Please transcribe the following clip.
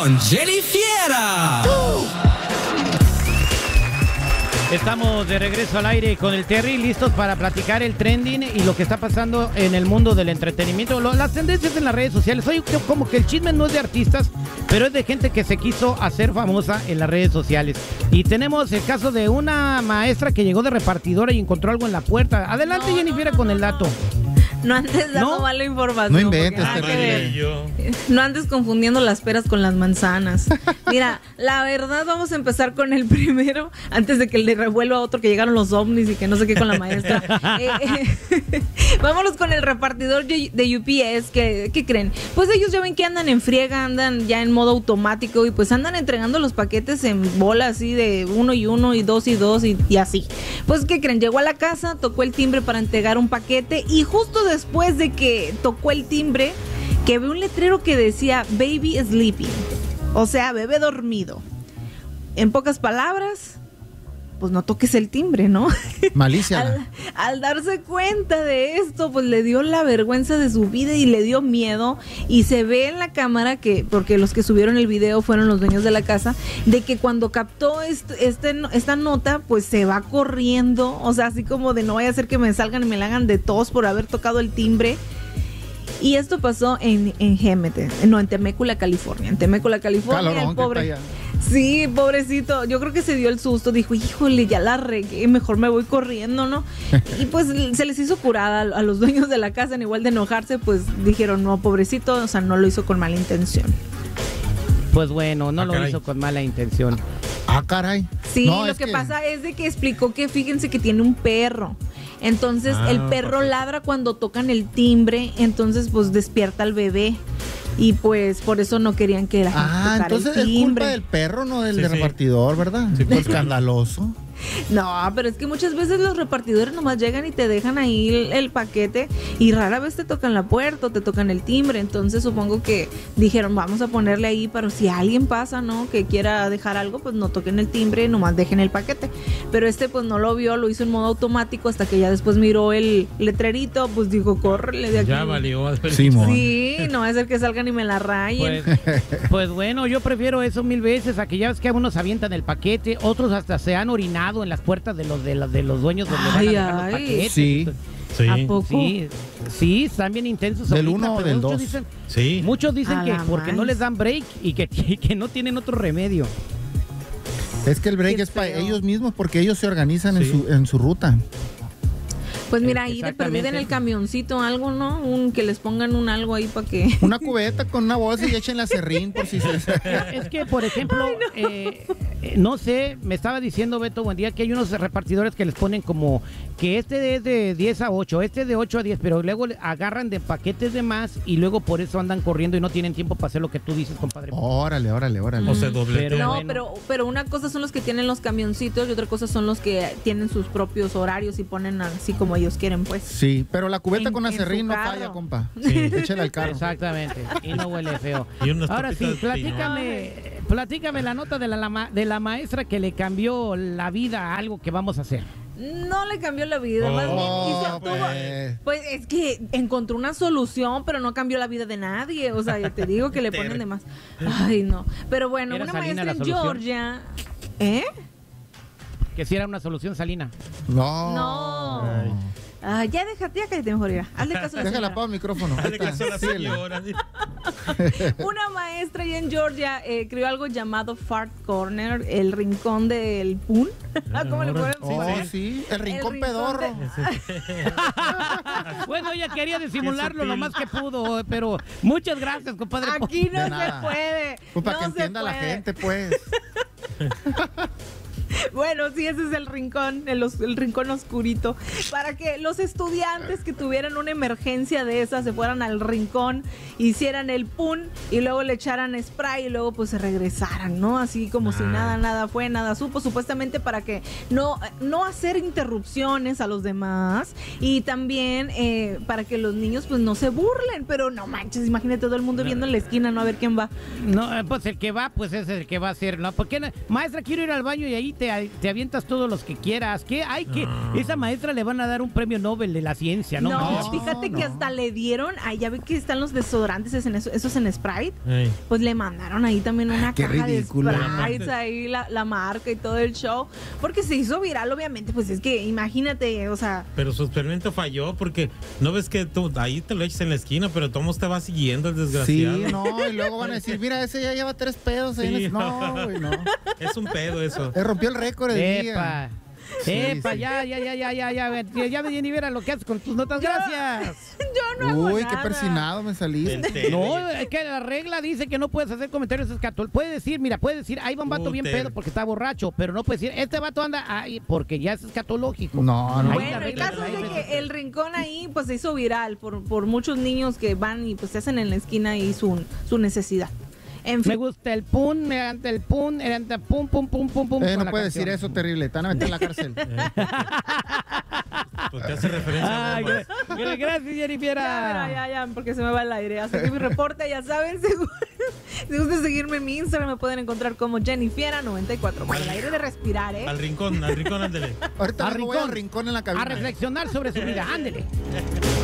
con Jenny Fiera. Estamos de regreso al aire con el Terry, listos para platicar el trending y lo que está pasando en el mundo del entretenimiento, las tendencias en las redes sociales. Oye, como que el chisme no es de artistas, pero es de gente que se quiso hacer famosa en las redes sociales. Y tenemos el caso de una maestra que llegó de repartidora y encontró algo en la puerta. Adelante, Jennifer, con el dato. No andes dando mala información. No inventes, no andes confundiendo las peras con las manzanas. Mira, la verdad, vamos a empezar con el primero, antes de que le revuelva a otro que llegaron los ovnis y que no sé qué con la maestra. Vámonos con el repartidor de UPS. ¿Qué creen? Pues ellos ya ven que andan en friega, andan ya en modo automático y pues andan entregando los paquetes en bola así de 1 y 1 y 2 y 2 y así. Pues, ¿qué creen? Llegó a la casa, tocó el timbre para entregar un paquete y justo después de que tocó el timbre, que ve un letrero que decía Baby Sleeping, o sea, bebé dormido. En pocas palabras, pues no toques el timbre, ¿no? Malicia. Al darse cuenta de esto, pues le dio la vergüenza de su vida y le dio miedo. Y se ve en la cámara porque los que subieron el video fueron los dueños de la casa, de que cuando captó esta nota, pues se va corriendo. O sea, así como de no vaya a ser que me salgan y me la hagan de tos por haber tocado el timbre. Y esto pasó en Temecula, California. En Temecula, California, Calorón, el pobre. Sí, pobrecito. Yo creo que se dio el susto. Dijo, híjole, ya la regué, mejor me voy corriendo, ¿no? Y pues se les hizo curada a los dueños de la casa. En igual de enojarse, pues dijeron, no, pobrecito, o sea, no lo hizo con mala intención. Pues bueno, no lo hizo con mala intención. Ah, caray. Sí, no, lo que pasa es de que explicó que fíjense que tiene un perro. Entonces el perro ladra cuando tocan el timbre, entonces pues despierta al bebé. Y pues por eso no querían que la gente tocara entonces el timbre. Es culpa del perro, no del repartidor, ¿verdad? Sí, pues escandaloso. No, pero es que muchas veces los repartidores nomás llegan y te dejan ahí el paquete y rara vez te tocan la puerta o te tocan el timbre. Entonces supongo que dijeron, vamos a ponerle ahí para si alguien pasa, ¿no? Que quiera dejar algo, pues no toquen el timbre, nomás dejen el paquete. Pero pues no lo vio, lo hizo en modo automático hasta que ya después miró el letrerito, pues dijo, córrele de aquí. Ya valió. Sí, no va a ser que salgan y me la rayen. Pues bueno, yo prefiero eso 1000 veces a que ya ves que algunos avientan el paquete, otros hasta se han orinado en las puertas de los dueños donde van a dejar los paquetes. Sí. ¿A poco? Sí, están bien intensos. Del ahorita, 1 o del 2. Muchos dicen que porque no les dan break y que no tienen otro remedio. Es que el break es para ellos mismos porque ellos se organizan en su ruta. Pues mira, ahí de perdida en el camioncito algo, ¿no? Que les pongan un algo ahí para que... Una cubeta con una bolsa y echen la serrín por si se... Es que, por ejemplo, no sé, me estaba diciendo Beto Buendía que hay unos repartidores que les ponen como que este es de 10 a 8, este es de 8 a 10, pero luego agarran de paquetes de más y luego por eso andan corriendo y no tienen tiempo para hacer lo que tú dices, compadre. Órale. O se dobletean. No, pero una cosa son los que tienen los camioncitos y otra cosa son los que tienen sus propios horarios y ponen así como ellos quieren, pues. Sí, pero la cubeta con acerrín no falla, compa. Sí. Échale al carro. Exactamente, y no huele feo. Ahora sí, platícame la nota de la maestra que le cambió la vida a algo que vamos a hacer. No le cambió la vida, más bien pues es que encontró una solución, pero no cambió la vida de nadie. O sea, ya te digo que le ponen de más. Ay, no. Pero bueno, una maestra en Georgia. Que si era una solución salina. No. Ya déjate, ya cállate mejor, ir. Hazle caso a la Déjala para el micrófono. Hazle caso a la señora. Una maestra allá en Georgia creó algo llamado Fart Corner, el rincón del pun. ¿Cómo le ponen? Sí, el rincón pedorro. Bueno, ella quería disimularlo lo más que pudo, pero muchas gracias, compadre. Aquí no se puede. Pues para que entienda la gente, pues. Bueno, sí, ese es el rincón, el rincón oscurito, para que los estudiantes que tuvieran una emergencia de esas se fueran al rincón, hicieran el pun y luego le echaran spray y luego pues se regresaran, ¿no? Así como si nada fue, nada supo, supuestamente para que no hacer interrupciones a los demás y también para que los niños pues no se burlen, pero no manches, imagínate todo el mundo viendo en la esquina, no a ver quién va. No, pues el que va, pues es el que va a hacer, ¿no? Porque maestra, quiero ir al baño y ahí te te avientas todos los que quieras. ¿Qué? Ay, que esa maestra le van a dar un premio Nobel de la ciencia, ¿no? No, fíjate que hasta le dieron, ya ve que están los desodorantes esos en Sprite, pues le mandaron ahí también una Qué caja ridículo. de Sprite, ahí la marca y todo el show, porque se hizo viral, obviamente, pues es que imagínate, o sea. Pero su experimento falló porque no ves que tú ahí te lo echas en la esquina, pero Tomo te va siguiendo el desgraciado. Sí, no, y luego van a decir, mira, ese ya lleva 3 pedos. Ahí Sí. No, güey, no. Es un pedo eso. Rompió el récord el Epa. día. Epa, sí. ya, Jennifer, lo que haces con tus notas, gracias. Yo no hago Uy, nada. qué persinado me saliste. No, es que la regla dice que no puedes hacer comentarios escatológicos. Puedes decir, ahí va un vato bien pedo porque está borracho, pero no puedes decir, este vato anda ahí porque ya es escatológico. No. Ahí Bueno, la el regla caso de es la de RFC. que el rincón ahí pues se hizo viral por muchos niños que van y pues se hacen en la esquina ahí su necesidad. En Me fin. gusta el pum, me encanta el pum, pum, pum, pum, pum, pum. No puedes decir eso, terrible. Te van a meter en la cárcel. Pues te hace referencia a Ay, bombas. gracias, Jennifer. Ya, porque se me va el aire. Hasta aquí mi reporte, ya saben. Si gustan seguirme en mi Instagram, me pueden encontrar como Jennifiera94. Para el aire de respirar, ¿eh? Al rincón, ándele. Ahorita Al luego voy al rincón. rincón en la cabina. A reflexionar sobre su vida, ándele.